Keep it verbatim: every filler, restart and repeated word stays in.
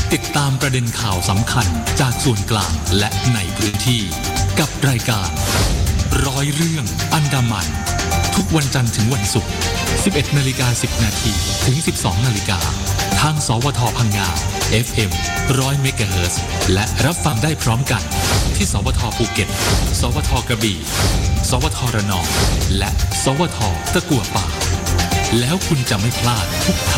ติดตามประเด็นข่าวสำคัญจากส่วนกลางและในพื้นที่กับรายการร้อยเรื่องอันดามันทุกวันจันทร์ถึงวันศุกร์ สิบเอ็ดนาฬิกาสิบนาทีถึง สิบสองนาฬิกาทางสวทพังงา เอฟ เอ็ม หนึ่งร้อย เมกะเฮิรตซ์และรับฟังได้พร้อมกันที่สวทภูเก็ตสวทกระบี่สวทระนองและสวทตะกั่วป่าแล้วคุณจะไม่พลาดทุก